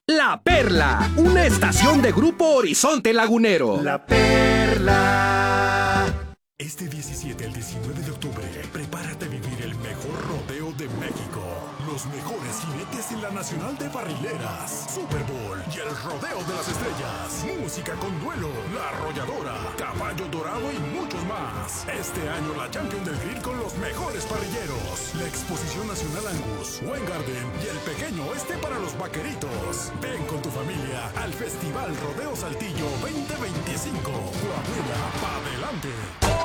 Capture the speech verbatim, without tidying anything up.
La Perla, una estación de Grupo Horizonte Lagunero. La Perla. Este diecisiete al diecinueve de octubre, prepárate a vivir el mejor rodeo de México. Los mejores jinetes en la Nacional de Barrileras, Super Bowl y el Rodeo de las Estrellas. Música con duelo, La Arrolladora, Caballo Dorado y muchos más. Este año la Champions del Grill con los mejores parrilleros. La Exposición Nacional Angus, Wine Garden y el Pequeño Oeste para los vaqueritos. Ven con tu familia al Festival Rodeo Saltillo veinte veinticinco. Coahuila, pa' adelante.